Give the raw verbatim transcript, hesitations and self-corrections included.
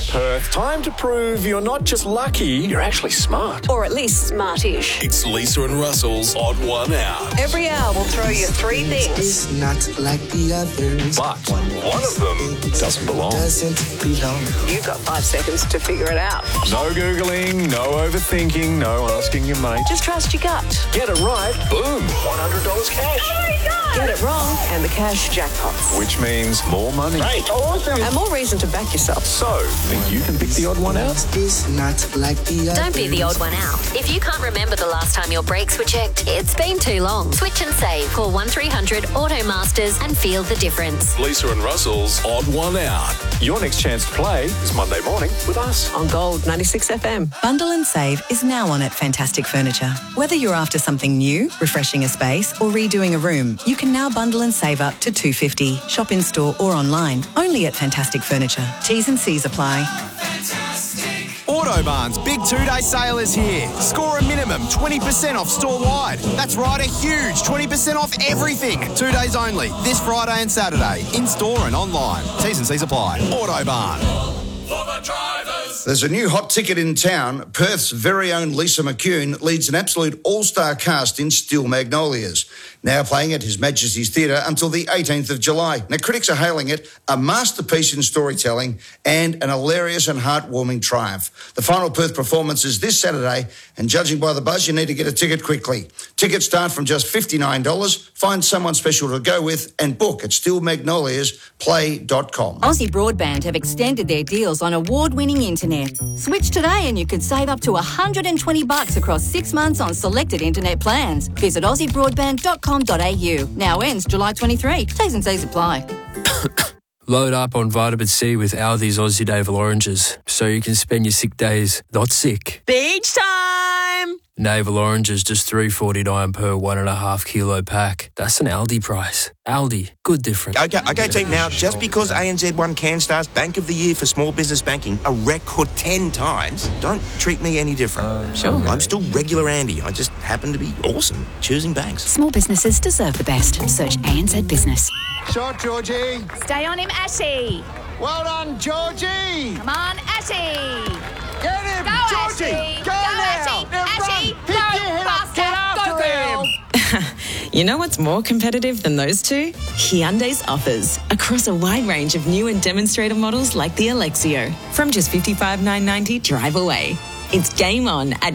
right, Perth. Time to prove you're not just lucky, you're actually smart. Or at least smartish. It's Lisa and Russell's Odd One Out. Every hour we'll throw you three things. It's not like the others. But one of them doesn't belong. Doesn't belong. You've got five seconds to figure it out. No Googling, no overthinking, no asking your mate. Just trust your gut. Get it right, boom, one hundred dollars cash. Oh my God. Get it wrong, and the cash jackpots. Which means more money. Great. Awesome. And more reason to back yourself. So, think you can pick the odd one out? It's not like the others. Don't be the odd one out. If you can't remember the last time your brakes were checked, it's been too long. Switch and save. Call one three hundred Auto Masters and feel the difference. Lisa and Russell's Odd One Out. Your next chance to play is Monday morning with us. On Gold ninety-six F M. Bundle and Save is now on at Fantastic Furniture. Whether you're after something new, refreshing a space, or redoing a room, you can now bundle and save up to two hundred fifty dollars. Shop in store or online. Only at Fantastic Furniture. T's and C's apply. Autobarn's big two-day sale is here. Score a minimum twenty percent off store-wide. That's right, a huge twenty percent off everything. Two days only, this Friday and Saturday, in-store and online. T's and C's apply. Autobarn. There's a new hot ticket in town. Perth's very own Lisa McCune leads an absolute all-star cast in Steel Magnolias, now playing at His Majesty's Theatre until the eighteenth of July. Now, critics are hailing it a masterpiece in storytelling and an hilarious and heartwarming triumph. The final Perth performance is this Saturday, and judging by the buzz, you need to get a ticket quickly. Tickets start from just fifty-nine dollars. Find someone special to go with and book at steel magnolias play dot com. Aussie Broadband have extended their deals on award-winning internet. Switch today and you could save up to one hundred twenty bucks across six months on selected internet plans. Visit aussie broadband dot com dot a u. Now ends July twenty-third. T's and C's apply. Load up on vitamin C with Aldi's Aussie Navel Oranges so you can spend your sick days not sick. Beach time! Navel Oranges just three dollars forty-nine per one and a half kilo pack. That's an Aldi price. Aldi, good difference. Okay, okay, team. Now, just because A N Z won CanStar's Bank of the Year for small business banking a record ten times, don't treat me any different. Uh, sure. I'm still regular Andy. I just happen to be awesome choosing banks. Small businesses deserve the best. Search A N Z Business. Shot, Georgie. Stay on him, Ashy. Well done, Georgie. Come on, Ashy. Get him, go, Georgie. Ashy. Go, go now. Ashy. Now Ashy, run. go, faster. Get after go, girl. You know what's more competitive than those two? Hyundai's offers across a wide range of new and demonstrator models like the Alexio. From just fifty-five thousand nine hundred ninety, drive away. It's game on at